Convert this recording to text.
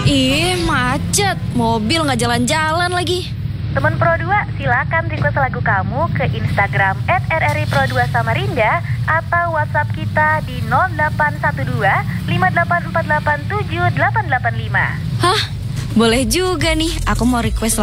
Ih, macet. Mobil nggak jalan-jalan lagi. Temen Pro 2, silakan request lagu kamu ke Instagram @rripro2 Samarinda atau WhatsApp kita di 0812 58487885. Hah? Boleh juga nih. Aku mau request